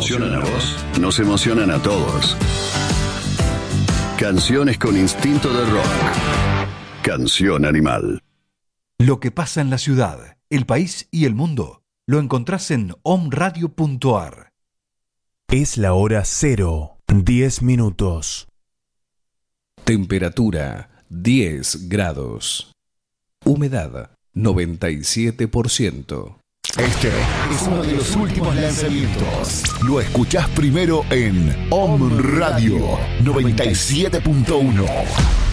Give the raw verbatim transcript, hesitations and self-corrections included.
emocionan a vos, nos emocionan a todos. Canciones con instinto de rock. Canción Animal. Lo que pasa en la ciudad, el país y el mundo lo encontrás en omradio punto ar. Es la hora cero, diez minutos. Temperatura diez grados. Humedad noventa y siete por ciento. Este es uno de los últimos lanzamientos. Lo escuchás primero en Om Radio noventa y siete punto uno.